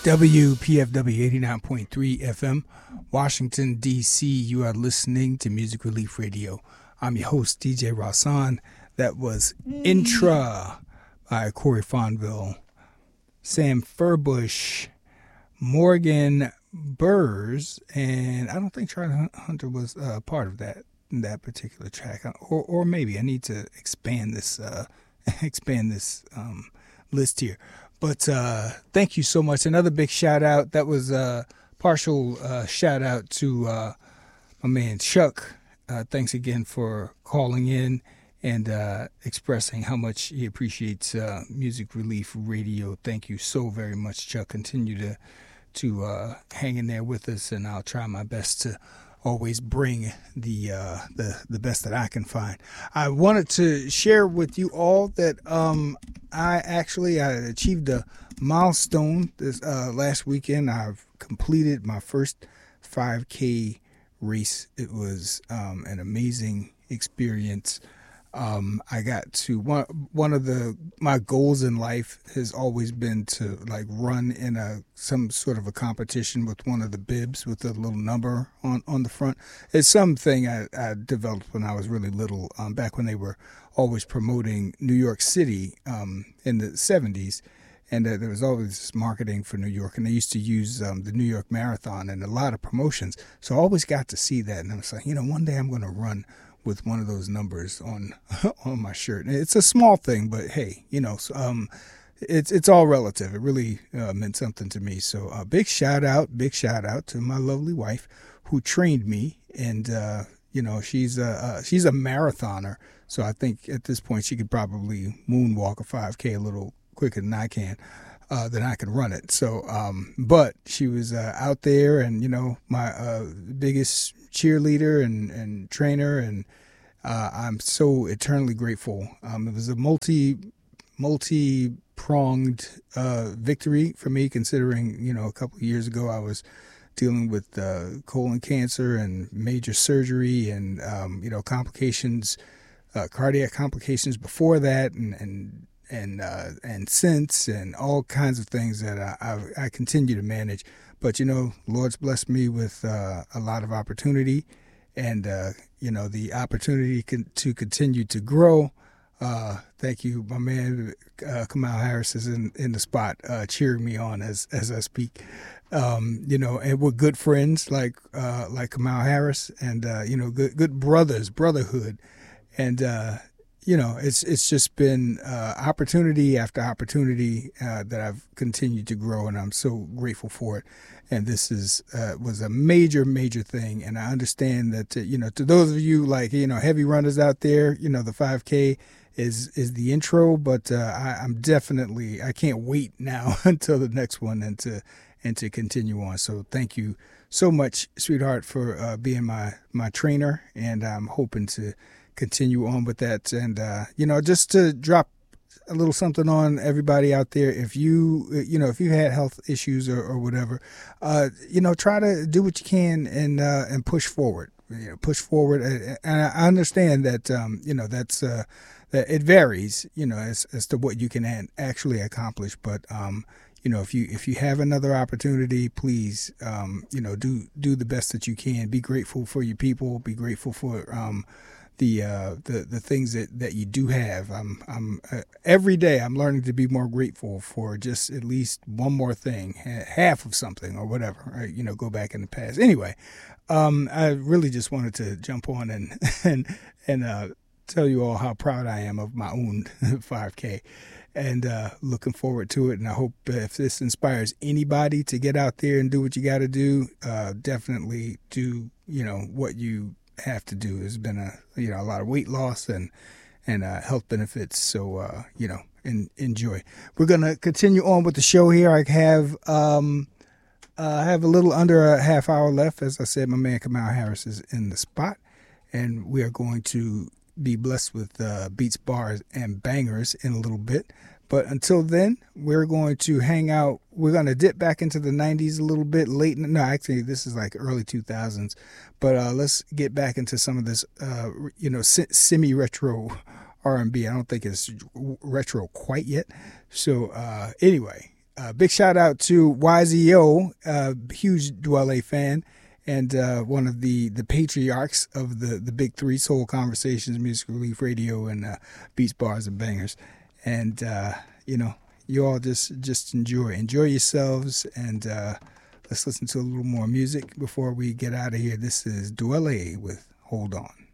WPFW 89.3 FM, Washington, D.C. You are listening to Music Relief Radio. I'm your host, DJ Rossan. That was Intra by Corey Fonville, Sam Furbush, Morgan Burrs, and I don't think Charlie Hunter was part of that particular track. Or maybe I need to expand this list here. But thank you so much. Another big shout out. That was a partial shout out to my man Chuck. Thanks again for calling in and expressing how much he appreciates Music Relief Radio. Thank you so very much, Chuck. Continue to hang in there with us, and I'll try my best to always bring the best that I can find. I wanted to share with you all that I achieved a milestone this last weekend. I've completed my first 5K race. It was an amazing experience. I got to one of my goals in life has always been to like run in some sort of a competition with one of the bibs with a little number on the front. It's something I developed when I was really little, back when they were always promoting New York City in the 70s. And there was always this marketing for New York, and they used to use the New York Marathon and a lot of promotions. So I always got to see that, and I was like, one day I'm going to run with one of those numbers on my shirt. It's a small thing, but hey, it's all relative. It really meant something to me. So big shout out to my lovely wife who trained me, and she's a marathoner. So I think at this point she could probably moonwalk a 5K a little quicker than I can. Then I can run it. So, but she was out there, and my biggest cheerleader and trainer, and I'm so eternally grateful. It was a multi-pronged victory for me, considering a couple of years ago I was dealing with colon cancer and major surgery, and complications, cardiac complications before that, and since, and all kinds of things that I continue to manage. But Lord's blessed me with a lot of opportunity, and the opportunity to continue to grow. Thank you, my man Kamal Harris is in the spot cheering me on as I speak. And we're good friends like Kamal Harris, and good brotherhood, and it's just been opportunity after opportunity that I've continued to grow, and I'm so grateful for it. And this was a major thing, and I understand that to those of you heavy runners out there, the 5K is the intro, but I'm definitely, I can't wait now until the next one and to continue on. So thank you so much, sweetheart, for being my trainer, and I'm hoping to continue on with that. And just to drop a little something on everybody out there, if you had health issues or whatever, try to do what you can and push forward. Push forward. And I understand that that's that it varies as to what you can actually accomplish, but if you have another opportunity, please do the best that you can. Be grateful for your people. Be grateful for the things that you do have. I'm every day I'm learning to be more grateful for just at least one more thing, half of something or whatever. Go back in the past. Anyway, I really just wanted to jump on and tell you all how proud I am of my own 5K, and looking forward to it. And I hope if this inspires anybody to get out there and do what you got to do, definitely do what you have to do. There's been a lot of weight loss and health benefits, so enjoy. We're gonna continue on with the show here. I have a little under a half hour left. As I said, my man Kamal Harris is in the spot, and we are going to be blessed with beats, bars, and bangers in a little bit. But until then, we're going to hang out. We're going to dip back into the 90s a little bit late. No, actually, this is like early 2000s. But let's get back into some of this, semi-retro R&B. I don't think it's retro quite yet. So anyway, Big shout out to YZO, huge Dwelle fan, and one of the patriarchs of the big three: Soul Conversations, Music Relief Radio, and Beats, Bars, and Bangers. And you all just enjoy yourselves, and let's listen to a little more music before we get out of here. This is Dwelle with Hold On.